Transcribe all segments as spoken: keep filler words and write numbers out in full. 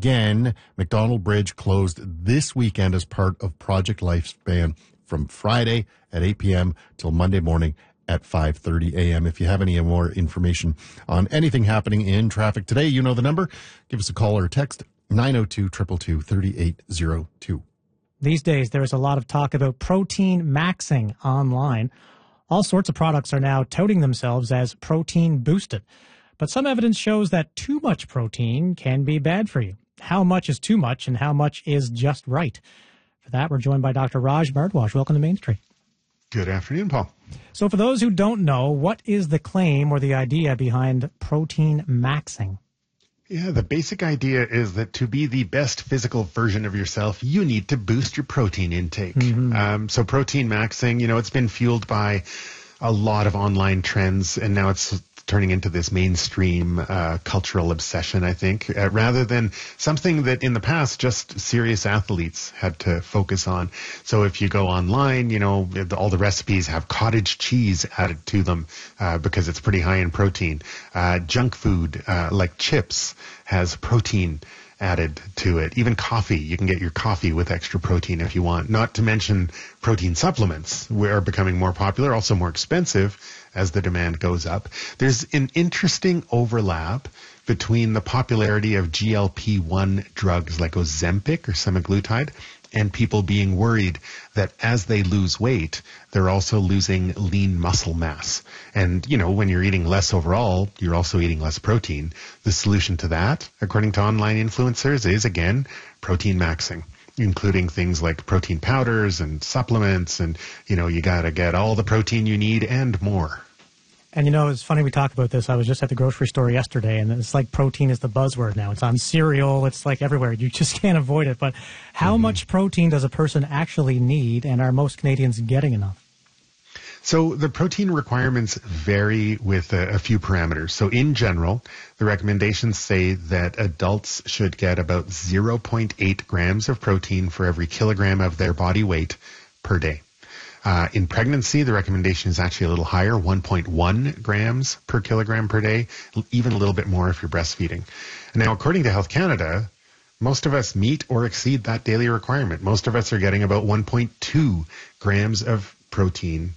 again, McDonald Bridge closed this weekend as part of Project Lifespan from Friday at eight p.m. till Monday morning at five thirty a.m. If you have any more information on anything happening in traffic today, you know the number. Give us a call or text nine oh two, two two two, three eight zero two. These days, there is a lot of talk about protein maxing online. All sorts of products are now touting themselves as protein boosted. But some evidence shows that too much protein can be bad for you. How much is too much and how much is just right? For that, we're joined by Doctor Raj Bhardwaj. Welcome to Main Street. Good afternoon, Paul. So for those who don't know, what is the claim or the idea behind protein maxing? Yeah, the basic idea is that to be the best physical version of yourself, you need to boost your protein intake. Mm-hmm. Um, so protein maxing, you know, it's been fueled by a lot of online trends, and now it's turning into this mainstream uh, cultural obsession, I think, uh, rather than something that in the past just serious athletes had to focus on. So if you go online, you know, all the recipes have cottage cheese added to them uh, because it's pretty high in protein. Uh, junk food uh, like chips has protein added to it. Even coffee, you can get your coffee with extra protein if you want. Not to mention protein supplements are becoming more popular, also more expensive as the demand goes up. There's an interesting overlap between the popularity of G L P one drugs like Ozempic or semaglutide and people being worried that as they lose weight, they're also losing lean muscle mass. And, you know, when you're eating less overall, you're also eating less protein. The solution to that, according to online influencers, is, again, protein maxing, including things like protein powders and supplements. And, you know, you got to get all the protein you need and more. And, you know, it's funny we talk about this. I was just at the grocery store yesterday, and it's like protein is the buzzword now. It's on cereal. It's like everywhere. You just can't avoid it. But how mm-hmm. much protein does a person actually need, and are most Canadians getting enough? So the protein requirements vary with a, a few parameters. So in general, the recommendations say that adults should get about zero point eight grams of protein for every kilogram of their body weight per day. Uh, in pregnancy, the recommendation is actually a little higher, one point one grams per kilogram per day, even a little bit more if you're breastfeeding. Now, according to Health Canada, most of us meet or exceed that daily requirement. Most of us are getting about one point two grams of protein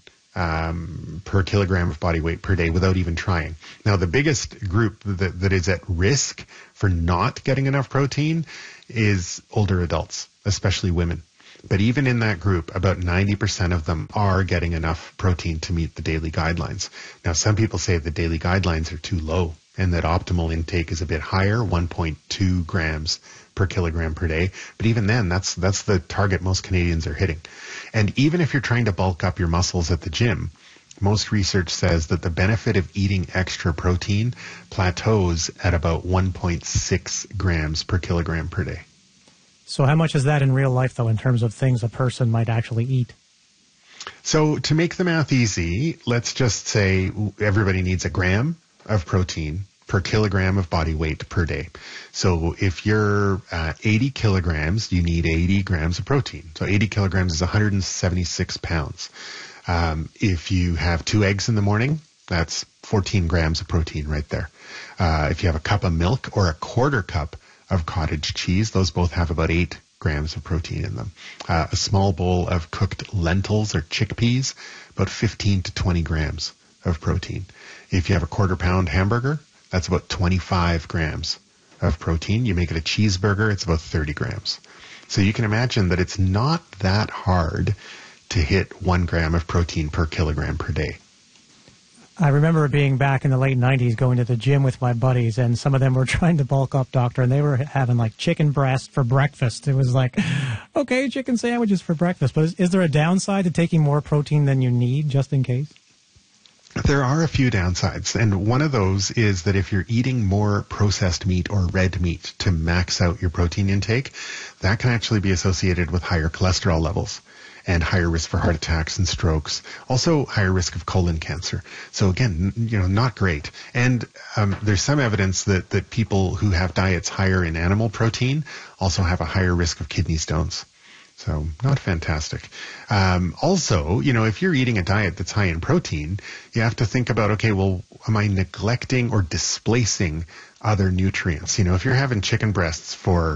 um, per kilogram of body weight per day without even trying. Now, the biggest group that, that is at risk for not getting enough protein is older adults, especially women. But even in that group, about ninety percent of them are getting enough protein to meet the daily guidelines. Now, some people say the daily guidelines are too low and that optimal intake is a bit higher, one point two grams per kilogram per day. But even then, that's that's the target most Canadians are hitting. And even if you're trying to bulk up your muscles at the gym, most research says that the benefit of eating extra protein plateaus at about one point six grams per kilogram per day. So how much is that in real life, though, in terms of things a person might actually eat? So to make the math easy, let's just say everybody needs a gram of protein per kilogram of body weight per day. So if you're uh, eighty kilograms, you need eighty grams of protein. So eighty kilograms is one hundred seventy-six pounds. Um, if you have two eggs in the morning, that's fourteen grams of protein right there. Uh, if you have a cup of milk or a quarter cup of cottage cheese, those both have about eight grams of protein in them. Uh, a small bowl of cooked lentils or chickpeas, about fifteen to twenty grams of protein. If you have a quarter pound hamburger, that's about twenty-five grams of protein. You make it a cheeseburger, it's about thirty grams. So you can imagine that it's not that hard to hit one gram of protein per kilogram per day. I remember being back in the late nineties going to the gym with my buddies, and some of them were trying to bulk up, doctor, and they were having like chicken breast for breakfast. It was like, okay, chicken sandwiches for breakfast. But is, is there a downside to taking more protein than you need, just in case? There are a few downsides, and one of those is that if you're eating more processed meat or red meat to max out your protein intake, that can actually be associated with higher cholesterol levels and higher risk for heart attacks and strokes, also higher risk of colon cancer. So again, you know, not great. And um, there's some evidence that, that people who have diets higher in animal protein also have a higher risk of kidney stones. So not fantastic. Um, also, you know, if you're eating a diet that's high in protein, you have to think about, okay, well, am I neglecting or displacing other nutrients? You know, if you're having chicken breasts for